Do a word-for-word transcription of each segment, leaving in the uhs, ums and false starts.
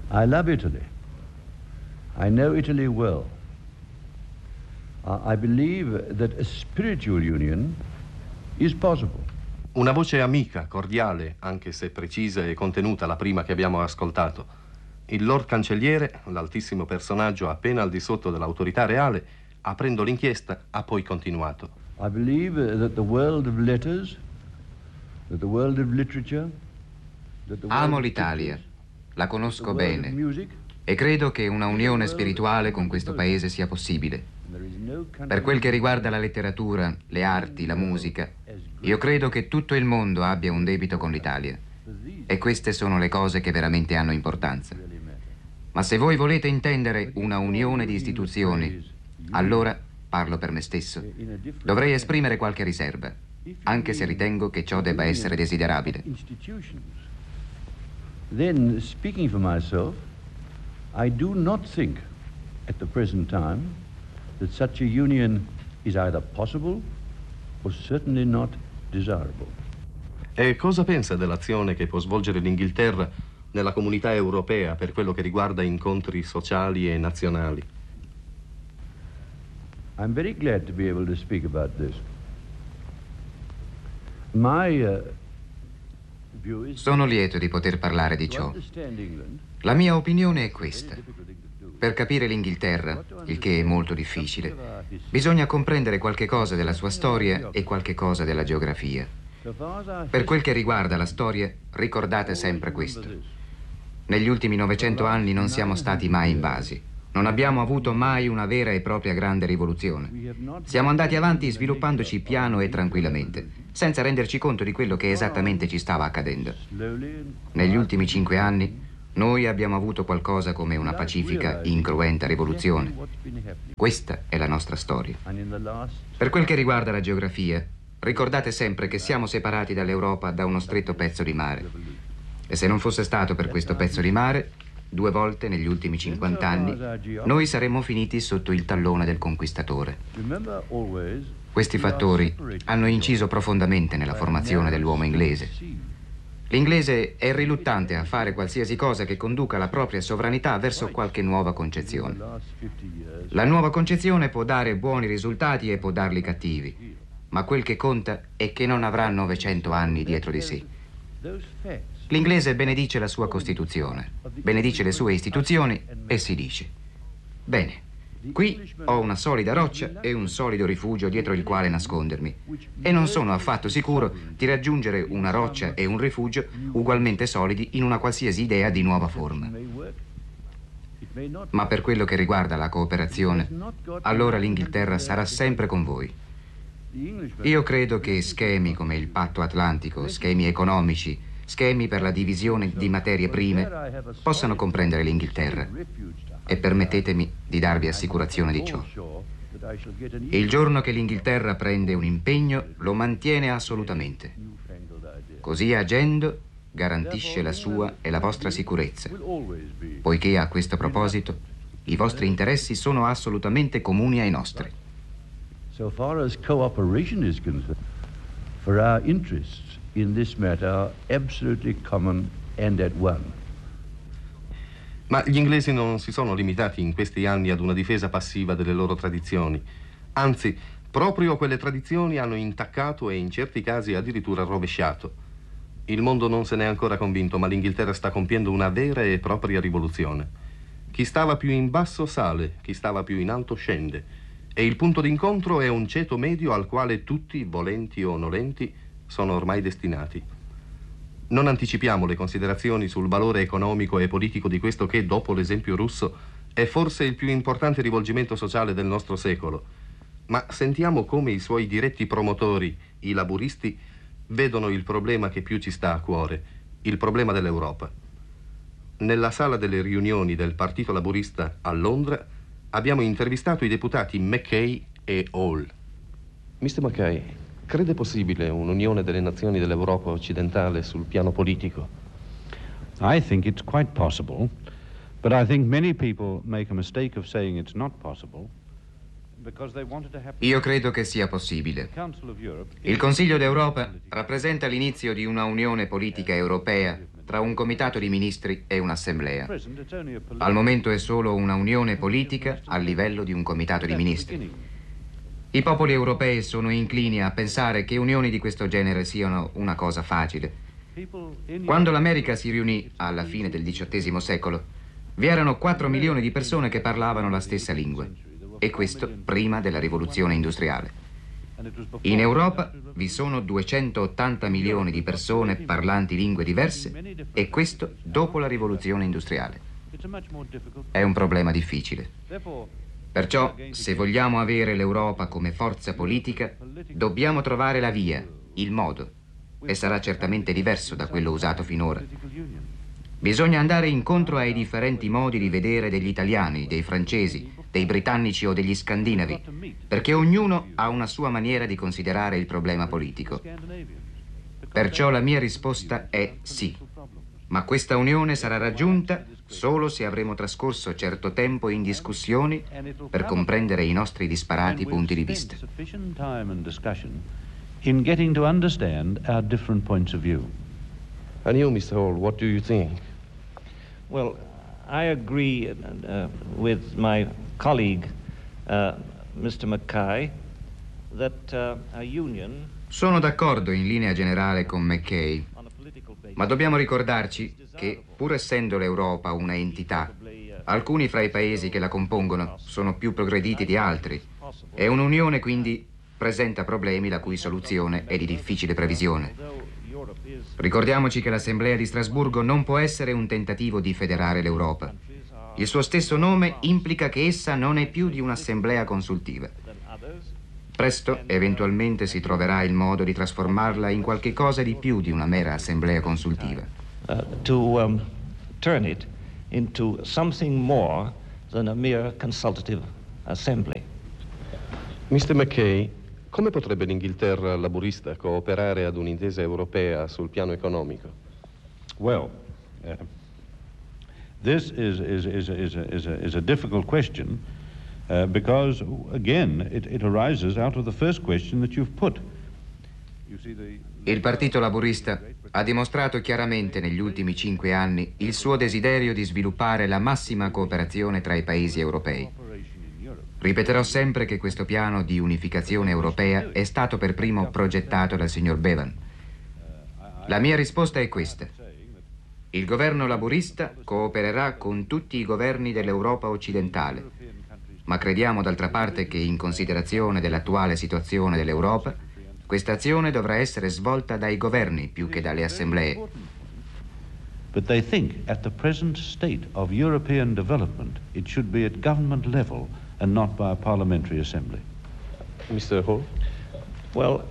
I love Italy. I know Italy well. Uh, I believe that a spiritual union is possible. Una voce amica, cordiale, anche se precisa e contenuta, la prima che abbiamo ascoltato. Il Lord Cancelliere, l'altissimo personaggio appena al di sotto dell'autorità reale, aprendo l'inchiesta, ha poi continuato. I believe that the world of letters, that the world of literature, that the world Amo of l'Italia, pictures, la conosco the world of bene music, e credo che una unione spirituale con questo paese sia possibile. there is no country Per quel che riguarda la letteratura, le arti, la musica, io credo che tutto il mondo abbia un debito con l'Italia. E queste sono le cose che veramente hanno importanza. Ma se voi volete intendere una unione di istituzioni, allora, parlo per me stesso, dovrei esprimere qualche riserva, anche se ritengo che ciò debba essere desiderabile. institutions. Then, speaking for myself, I do not think at the present time that such a union is either possible or certainly not desirable. E cosa pensa dell'azione che può svolgere l'Inghilterra nella comunità europea per quello che riguarda incontri sociali e nazionali? I'm very glad to be able to speak about this. My uh, view is Sono lieto di poter parlare di to ciò. understand England. La mia opinione è questa. Per capire l'Inghilterra, il che è molto difficile, bisogna comprendere qualche cosa della sua storia e qualche cosa della geografia. So far as our Per quel che riguarda la storia, ricordate sempre questo. Negli ultimi novecento anni non siamo stati mai invasi. Non abbiamo avuto mai una vera e propria grande rivoluzione. Siamo andati avanti sviluppandoci piano e tranquillamente, senza renderci conto di quello che esattamente ci stava accadendo. Negli ultimi cinque anni noi abbiamo avuto qualcosa come una pacifica, incruenta rivoluzione. Questa è la nostra storia. Per quel che riguarda la geografia, ricordate sempre che siamo separati dall'Europa da uno stretto pezzo di mare. E se non fosse stato per questo pezzo di mare, due volte negli ultimi cinquanta anni, noi saremmo finiti sotto il tallone del conquistatore. Remember always, Questi fattori hanno inciso profondamente nella formazione dell'uomo inglese. L'inglese è riluttante a fare qualsiasi cosa che conduca la propria sovranità verso qualche nuova concezione. La nuova concezione può dare buoni risultati e può darli cattivi, ma quel che conta è che non avrà novecento anni dietro di sé. L'inglese benedice la sua Costituzione, benedice le sue istituzioni e si dice: bene, qui ho una solida roccia e un solido rifugio dietro il quale nascondermi e non sono affatto sicuro di raggiungere una roccia e un rifugio ugualmente solidi in una qualsiasi idea di nuova forma. Ma per quello che riguarda la cooperazione, allora l'Inghilterra sarà sempre con voi. Io credo che schemi come il Patto Atlantico, schemi economici, schemi per la divisione di materie prime possano comprendere l'Inghilterra e permettetemi di darvi assicurazione di ciò. Il giorno che l'Inghilterra prende un impegno lo mantiene assolutamente. Così agendo garantisce la sua e la vostra sicurezza, poiché a questo proposito i vostri interessi sono assolutamente comuni ai nostri. so far as cooperation is concerned, for our interests in this matter are absolutely common and at one. Ma gli inglesi non si sono limitati in questi anni ad una difesa passiva delle loro tradizioni. Anzi, proprio quelle tradizioni hanno intaccato e in certi casi addirittura rovesciato. Il mondo non se n'è ancora convinto, ma l'Inghilterra sta compiendo una vera e propria rivoluzione. Chi stava più in basso sale, chi stava più in alto scende. E il punto d'incontro è un ceto medio al quale tutti, volenti o nolenti, sono ormai destinati. Non anticipiamo le considerazioni sul valore economico e politico di questo che, dopo l'esempio russo, è forse il più importante rivolgimento sociale del nostro secolo. Ma sentiamo come i suoi diretti promotori, i laburisti, vedono il problema che più ci sta a cuore, il problema dell'Europa. Nella sala delle riunioni del Partito Laburista a Londra abbiamo intervistato i deputati Mackay e Hall. mister Mackay, crede possibile un'unione delle nazioni dell'Europa occidentale sul piano politico? I think it's quite possible, but I think many people make a mistake of saying it's not possible because they want it to happen. Io credo che sia possibile. The Council of Europe Il Consiglio d'Europa rappresenta l'inizio di una unione politica europea tra un comitato di ministri e un'assemblea. Al momento è solo una unione politica a livello di un comitato di ministri. I popoli europei sono inclini a pensare che unioni di questo genere siano una cosa facile. Quando l'America si riunì alla fine del diciottesimo secolo, vi erano quattro milioni di persone che parlavano la stessa lingua, e questo prima della rivoluzione industriale. In Europa vi sono duecentottanta milioni di persone parlanti lingue diverse, e questo dopo la rivoluzione industriale. È un problema difficile. Perciò, se vogliamo avere l'Europa come forza politica, dobbiamo trovare la via, il modo, e sarà certamente diverso da quello usato finora. Bisogna andare incontro ai differenti modi di vedere degli italiani, dei francesi, dei britannici o degli scandinavi, perché ognuno ha una sua maniera di considerare il problema politico. Perciò la mia risposta è sì, ma questa unione sarà raggiunta solo se avremo trascorso certo tempo in discussioni per comprendere i nostri disparati punti di vista. In getting to understand our different points of view. And you, mister Hall, what do you think? Well, I agree uh, with my colleague, uh, mister Mackay, that uh, a union... Sono d'accordo in linea generale con Mackay, ma dobbiamo ricordarci che, pur essendo l'Europa una entità, alcuni fra i paesi che la compongono sono più progrediti di altri, e un'unione quindi presenta problemi la cui soluzione è di difficile previsione. Ricordiamoci che l'Assemblea di Strasburgo non può essere un tentativo di federare l'Europa. Il suo stesso nome implica che essa non è più di un'assemblea consultiva. Presto, eventualmente, si troverà il modo di trasformarla in qualche cosa di più di una mera assemblea consultiva. Uh, to um, turn it into something more than a mere consultative assembly. mister Mackay, come potrebbe l'Inghilterra laburista cooperare ad un'intesa europea sul piano economico? Well, uh, this is, is, is, is, a, is, a, is a difficult question uh, because, again, it, it arises out of the first question that you've put. You see the... Il Partito Laburista ha dimostrato chiaramente negli ultimi cinque anni il suo desiderio di sviluppare la massima cooperazione tra i paesi europei. Ripeterò sempre che questo piano di unificazione europea è stato per primo progettato dal signor Bevan. La mia risposta è questa. Il governo laburista coopererà con tutti i governi dell'Europa occidentale, ma crediamo d'altra parte che, in considerazione dell'attuale situazione dell'Europa, questa azione dovrà essere svolta dai governi più che dalle assemblee. But they think at the present state of European development it should be at government level and not by a parliamentary assembly. mister Hall? Well,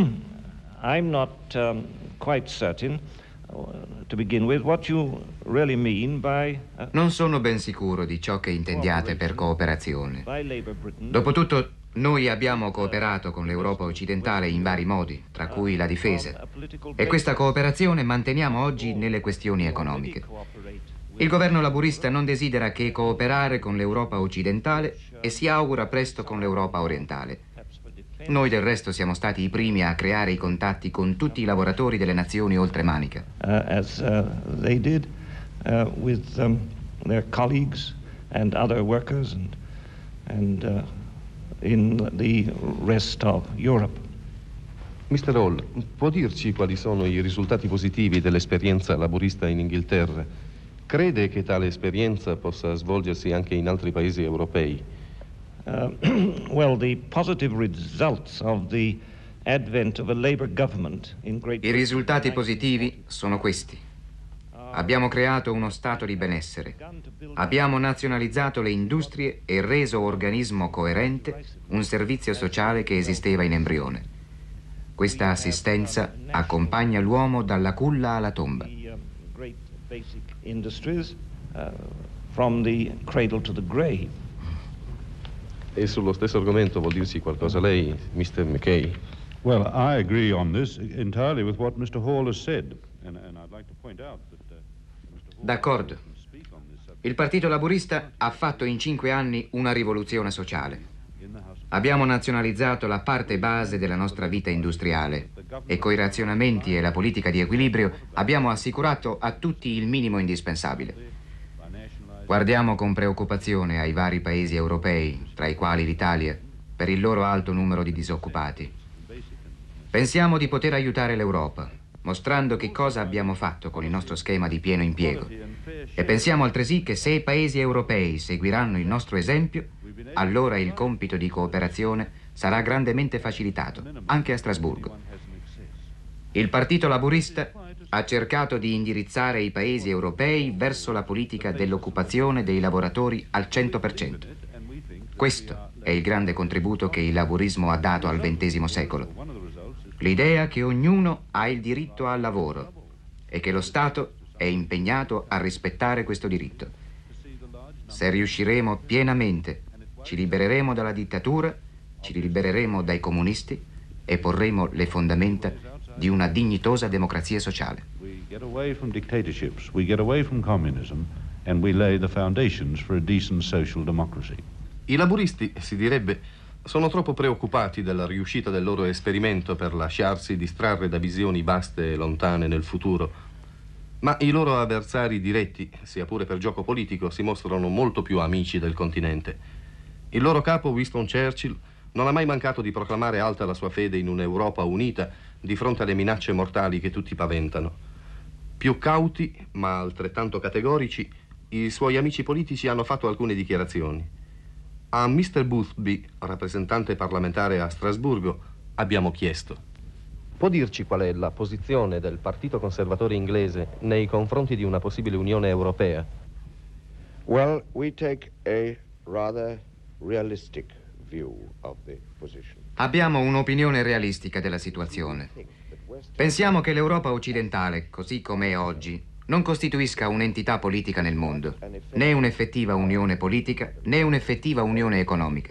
I'm not um, quite certain, uh, to begin with, what you really mean by... Uh, Non sono ben sicuro di ciò che intendiate per cooperazione. by Labour Britain. Dopotutto, noi abbiamo cooperato con l'Europa occidentale in vari modi, tra cui la difesa, e questa cooperazione manteniamo oggi nelle questioni economiche. Il governo laburista non desidera che cooperare con l'Europa occidentale e si augura presto con l'Europa orientale. Noi del resto siamo stati i primi a creare i contatti con tutti i lavoratori delle nazioni oltremanica. Uh, as uh, they did uh, with um, their colleagues and other workers and, and uh, in the rest of Europe. mister Hall, può dirci quali sono i risultati positivi dell'esperienza laburista in Inghilterra? Crede che tale esperienza possa svolgersi anche in altri paesi europei? Uh, well, the positive results of the advent of a Labour government in Great I risultati positivi sono questi. Abbiamo creato uno stato di benessere. Abbiamo nazionalizzato le industrie e reso organismo coerente un servizio sociale che esisteva in embrione. Questa assistenza accompagna l'uomo dalla culla alla tomba. the, uh, great basic industries uh, from the cradle to the grave. E sullo stesso argomento vuol dirci qualcosa lei, mister Mackay? Well, I agree on this entirely with what mister Hall has said, and, and I'd like to point out that uh, mister Hall D'accordo. can speak on this subject Il Partito Laburista ha fatto in cinque anni una rivoluzione sociale. in the House of Abbiamo nazionalizzato la parte base della nostra vita industriale e coi razionamenti e la politica di equilibrio abbiamo assicurato a tutti il minimo indispensabile. Guardiamo con preoccupazione ai vari paesi europei, tra i quali l'Italia, per il loro alto numero di disoccupati. Pensiamo di poter aiutare l'Europa, mostrando che cosa abbiamo fatto con il nostro schema di pieno impiego. E pensiamo altresì che se i paesi europei seguiranno il nostro esempio, allora il compito di cooperazione sarà grandemente facilitato, anche a Strasburgo. Il Partito Laburista ha cercato di indirizzare i paesi europei verso la politica dell'occupazione dei lavoratori al cento per cento. Questo è il grande contributo che il laburismo ha dato al ventesimo secolo. L'idea che ognuno ha il diritto al lavoro e che lo Stato è impegnato a rispettare questo diritto. Se riusciremo pienamente, ci libereremo dalla dittatura, ci libereremo dai comunisti e porremo le fondamenta di una dignitosa democrazia sociale. We get away from dictatorships, we get away from communism, and we lay the foundations for a decent social democracy. I laburisti, si direbbe, sono troppo preoccupati della riuscita del loro esperimento per lasciarsi distrarre da visioni vaste e lontane nel futuro. Ma i loro avversari diretti, sia pure per gioco politico, si mostrano molto più amici del continente. Il loro capo, Winston Churchill, non ha mai mancato di proclamare alta la sua fede in un'Europa unita di fronte alle minacce mortali che tutti paventano. Più cauti, ma altrettanto categorici, i suoi amici politici hanno fatto alcune dichiarazioni. A mister Boothby, rappresentante parlamentare a Strasburgo, abbiamo chiesto: può dirci qual è la posizione del Partito Conservatore inglese nei confronti di una possibile Unione Europea? Well, we take a rather realistic view of the position. Abbiamo un'opinione realistica della situazione. Pensiamo che l'Europa occidentale, così come è oggi, non costituisca un'entità politica nel mondo, né un'effettiva unione politica, né un'effettiva unione economica.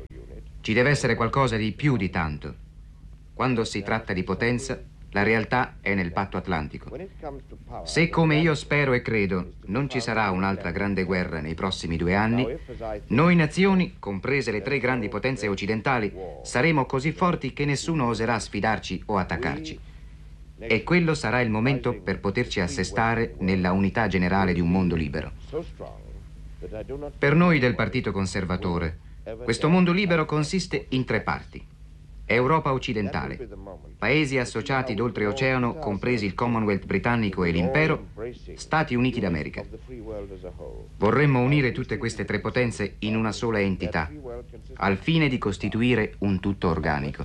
Ci deve essere qualcosa di più di tanto. Quando si tratta di potenza, la realtà è nel patto atlantico. Se, come io spero e credo, non ci sarà un'altra grande guerra nei prossimi due anni, noi nazioni, comprese le tre grandi potenze occidentali, saremo così forti che nessuno oserà sfidarci o attaccarci. E quello sarà il momento per poterci assestare nella unità generale di un mondo libero. Per noi del Partito Conservatore, questo mondo libero consiste in tre parti. Europa occidentale, paesi associati d'oltreoceano, compresi il Commonwealth britannico e l'impero, Stati Uniti d'America. Vorremmo unire tutte queste tre potenze in una sola entità, al fine di costituire un tutto organico.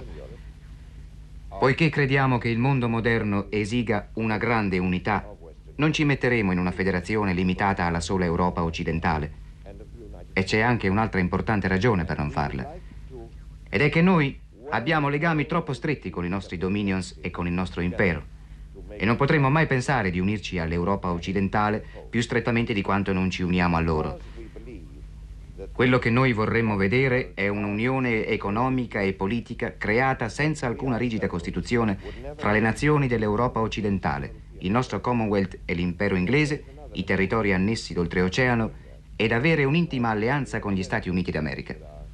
Poiché crediamo che il mondo moderno esiga una grande unità, non ci metteremo in una federazione limitata alla sola Europa occidentale. E c'è anche un'altra importante ragione per non farla. Ed è che noi abbiamo legami troppo stretti con i nostri dominions e con il nostro impero e non potremmo mai pensare di unirci all'Europa occidentale più strettamente di quanto non ci uniamo a loro. Quello che noi vorremmo vedere è un'unione economica e politica creata senza alcuna rigida costituzione fra le nazioni dell'Europa occidentale, il nostro Commonwealth e l'impero inglese, i territori annessi d'oltreoceano, ed avere un'intima alleanza con gli Stati Uniti d'America.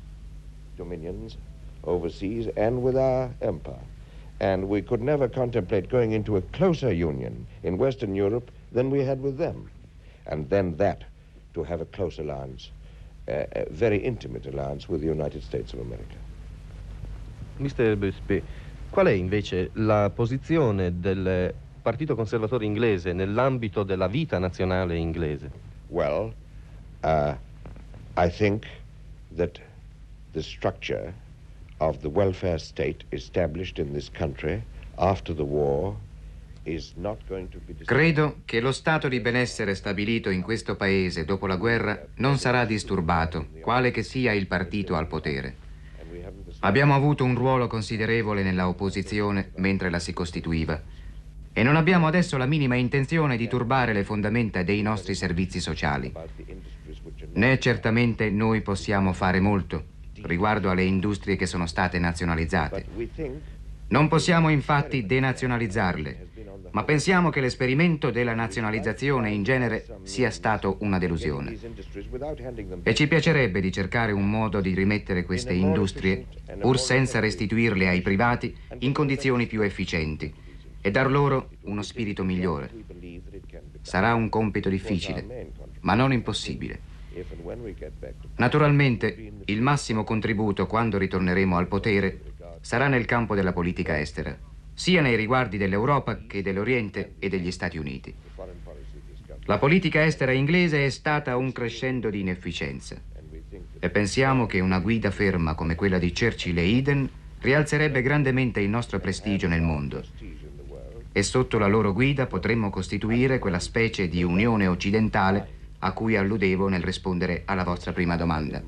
Overseas and with our empire. And we could never contemplate going into a closer union in Western Europe than we had with them. And then that, to have a close alliance, uh, a very intimate alliance with the United States of America. mister Boothby, qual è invece la posizione del Partito Conservatore inglese nell'ambito della vita nazionale inglese? Well, uh, I think that the structure of the welfare state established in this country after the war is not going to be disturbed. Credo che lo stato di benessere stabilito in questo paese dopo la guerra non sarà disturbato, quale che sia il partito al potere. Abbiamo avuto un ruolo considerevole nella opposizione mentre la si costituiva e non abbiamo adesso la minima intenzione di turbare le fondamenta dei nostri servizi sociali. Né certamente noi possiamo fare molto riguardo alle industrie che sono state nazionalizzate. Non possiamo infatti denazionalizzarle, ma pensiamo che l'esperimento della nazionalizzazione in genere sia stato una delusione. E ci piacerebbe di cercare un modo di rimettere queste industrie, pur senza restituirle ai privati, in condizioni più efficienti e dar loro uno spirito migliore. Sarà un compito difficile, ma non impossibile. Naturalmente, il massimo contributo quando ritorneremo al potere sarà nel campo della politica estera, sia nei riguardi dell'Europa che dell'Oriente e degli Stati Uniti. La politica estera inglese è stata un crescendo di inefficienza e pensiamo che una guida ferma come quella di Churchill e Eden rialzerebbe grandemente il nostro prestigio nel mondo. E sotto la loro guida potremmo costituire quella specie di unione occidentale a cui alludevo nel rispondere alla vostra prima domanda.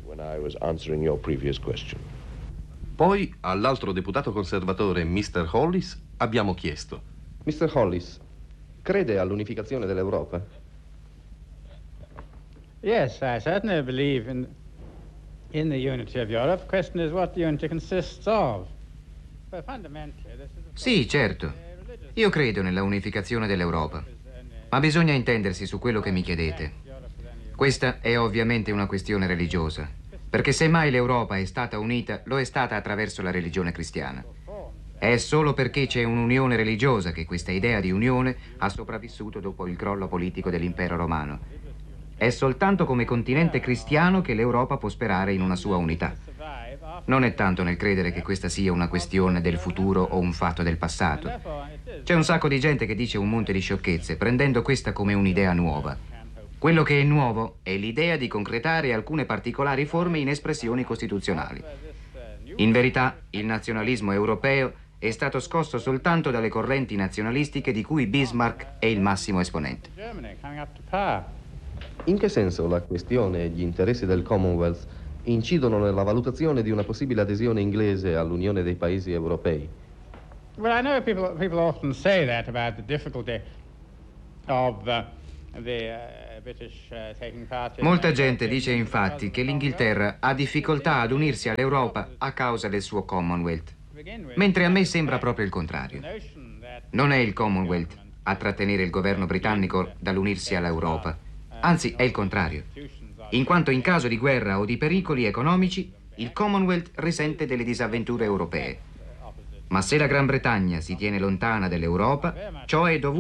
Poi, all'altro deputato conservatore, mister Hollis, abbiamo chiesto: mister Hollis, crede all'unificazione dell'Europa? Yes, I certainly believe in, in the unity of Europe. The question is what the unity consists of. But fundamentally, this is a... Sì, certo. Io credo nella unificazione dell'Europa, ma bisogna intendersi su quello che mi chiedete. Questa è ovviamente una questione religiosa, perché se mai l'Europa è stata unita, lo è stata attraverso la religione cristiana. È solo perché c'è un'unione religiosa che questa idea di unione ha sopravvissuto dopo il crollo politico dell'impero romano. È soltanto come continente cristiano che l'Europa può sperare in una sua unità. Non è tanto nel credere che questa sia una questione del futuro o un fatto del passato. C'è un sacco di gente che dice un monte di sciocchezze, prendendo questa come un'idea nuova. Quello che è nuovo è l'idea di concretare alcune particolari forme in espressioni costituzionali. In verità, il nazionalismo europeo è stato scosso soltanto dalle correnti nazionalistiche di cui Bismarck è il massimo esponente. In che senso la questione e gli interessi del Commonwealth incidono nella valutazione di una possibile adesione inglese all'Unione dei Paesi europei? Well, I know people, people often say that about the difficulty of uh, the uh, British uh, taking part in... Molta gente dice infatti che l'Inghilterra ha difficoltà ad unirsi all'Europa a causa del suo Commonwealth, mentre a me sembra proprio il contrario. Non è il Commonwealth a trattenere il governo britannico dall'unirsi all'Europa, anzi è il contrario, in quanto in caso di guerra o di pericoli economici il Commonwealth risente delle disavventure europee. Ma se la Gran Bretagna si tiene lontana dall'Europa, ciò è dovuto